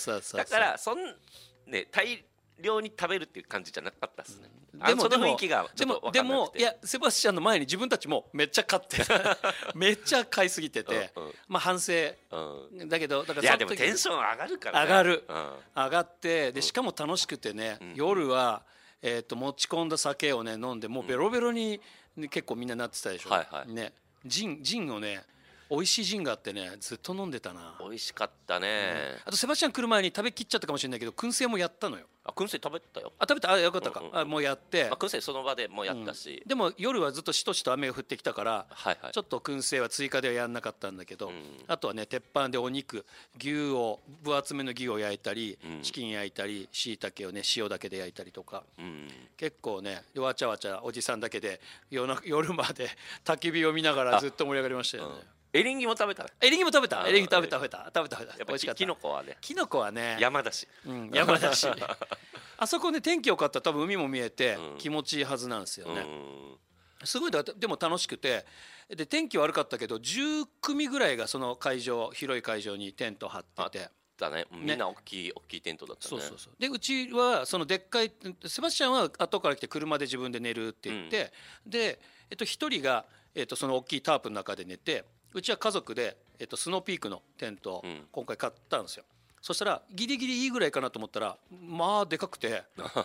だから大量に食べるっていう感じじゃなかったですね。その雰囲気がちょっと分かんなくて。 でもいやセバスチャンの前に自分たちもめっちゃ買ってめっちゃ買いすぎてて、まあ反省だけど、だからいやでもテンション上がるからね。 上がってでしかも楽しくてね、夜は持ち込んだ酒をね飲んでもうベロベロに結構みんななってたでしょ。ね、ジンをね美味しいジンがあってねずっと飲んでたな。 美味しかったね。 あとセバスチャン来る前に食べきっちゃったかもしれないけど燻製もやったのよ。 燻製食べたよ。 食べた。よかったか。もうやって燻製その場でもうやったし、 でも夜はずっとしとしと雨が降ってきたからちょっと燻製は追加ではやんなかったんだけど、あとはね鉄板でお肉分厚めの牛を焼いたりチキン焼いたり椎茸をね塩だけで焼いたりとか、結構ねわちゃわちゃおじさんだけで夜まで焚き火を見ながらずっと盛り上がりましたよね。 エリンギも食べた。 エリンギ食べた。美味しかった。 キノコはね山だしあそこね天気良かったら多分海も見えて気持ちいいはずなんですよね。すごいでも楽しくて、で天気悪かったけど10組ぐらいがその広い会場にテント張ってて。 みんな大きいテントだったね。 でうちはそのでっかいセバスチャンは後から来て車で自分で寝るって言って、で一人がその大きいタープの中で寝て、うちは家族でスノーピークのテントを今回買ったんですよ。そしたらギリギリいいぐらいかなと思ったらまあでかくて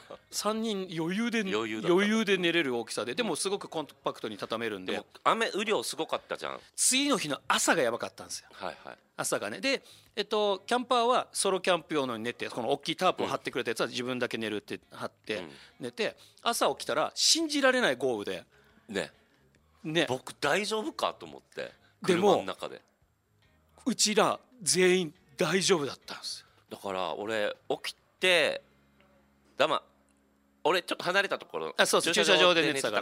3人余裕で寝れる大きさで、でもすごくコンパクトに畳めるんで。 雨量すごかったじゃん。 次の日の朝がやばかったんですよ。朝がね。でキャンパーはソロキャンプ用のに寝て、この大きいタープを張ってくれたやつは自分だけ寝るって張って寝て、朝起きたら信じられない豪雨でね、僕大丈夫かと思って車の中で。 うちら全員大丈夫だったんですよ。 だから俺起きて俺ちょっと離れたところ駐車場で寝てたから、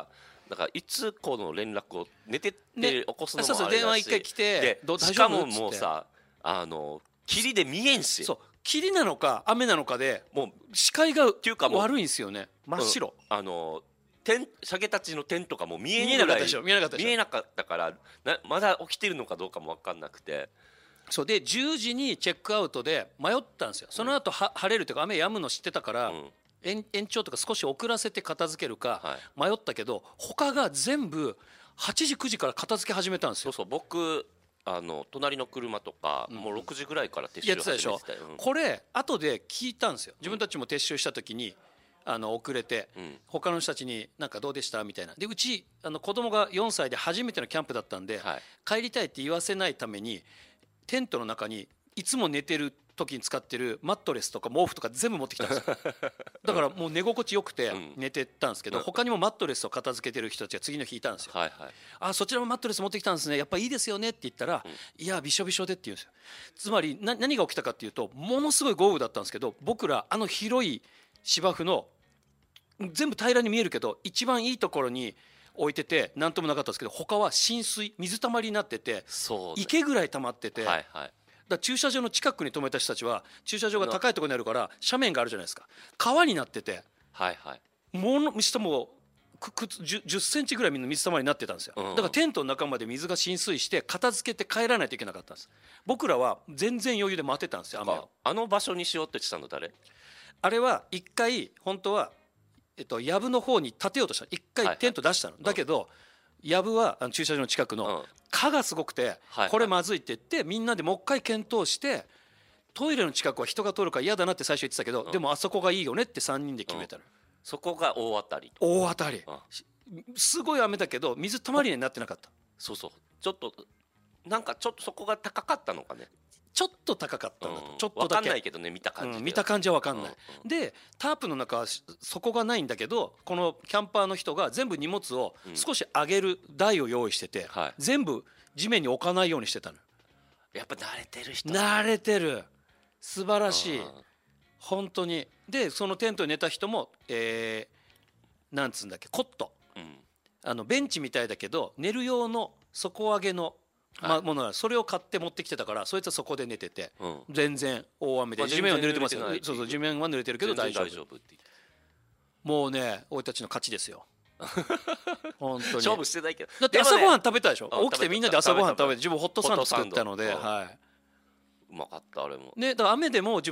だからいつこの連絡を寝てって起こすのもあれだし、 電話一回来てしかももうさ霧で見えんし、 霧なのか雨なのかでもう視界が悪いんですよね。真っ白。 酒たちの点とかも見えなかったからまだ起きてるのかどうかも分かんなくて。 そうで10時にチェックアウトで迷ったんですよ。その後晴れるというか雨止むの知ってたから、延長とか少し遅らせて片付けるか迷ったけど、他が全部8時9時から片付け始めたんですよ。 僕隣の車とかもう6時ぐらいから撤収始めてたよ。 やってたでしょ。これ後で聞いたんですよ。自分たちも撤収した時に遅れて他の人たちに「なんかどうでした?」みたいな。でうち子供が4歳で初めてのキャンプだったんで、帰りたいって言わせないためにテントの中にいつも寝てる時に使ってるマットレスとか毛布とか全部持ってきたんですよ。だからもう寝心地よくて寝てたんですけど、他にもマットレスを片付けてる人たちが次の日いたんですよ。そちらもマットレス持ってきたんですね、やっぱいいですよねって言ったら、いやびしょびしょでって言うんですよ。つまり何が起きたかっていうと、ものすごい豪雨だったんですけど、僕ら広い芝生の全部平らに見えるけど一番いいところに置いてて何ともなかったんですけど、他は浸水水たまりになってて池ぐらい溜まってて、だ駐車場の近くに止めた人たちは駐車場が高いところにあるから斜面があるじゃないですか、川になってて、下も10センチぐらい水たまりになってたんですよ。だからテントの中まで水が浸水して片付けて帰らないといけなかったんです。僕らは全然余裕で待てたんですよ。雨をあの場所にしようって言ってたの誰？ あれは一回本当は藪の方に建てようとした。一回テント出したの、だけど藪は駐車場の近くの蚊がすごくて、これまずいって言ってみんなでもう一回検討して、トイレの近くは人が通るから嫌だなって最初言ってたけど、でもあそこがいいよねって3人で決めたの。 そこが大当たり。 すごい雨だけど水たまりになってなかった。 ちょっとそこが高かったのかね。 ちょっと高かったんだと、ちょっとだけ。 分かんないけどね、見た感じは分かんない。でタープの中は底がないんだけど、このキャンパーの人が全部荷物を少し上げる台を用意してて、全部地面に置かないようにしてたの。 やっぱ慣れてる人。 慣れてる。素晴らしい本当に。でそのテントに寝た人もなんつうんだっけ、コット、ベンチみたいだけど寝る用の底上げのものが、それを買って持ってきてたから、そいつはそこで寝てて、全然大雨で地面は濡れてますよ。地面は濡れてるけど大丈夫。もうね俺たちの勝ちですよ本当に。 勝負してないけど、 だって朝ごはん食べたでしょ。起きてみんなで朝ごはん食べて、自分ホットサンド作ったので、 うまかったあれもね。だから雨でも自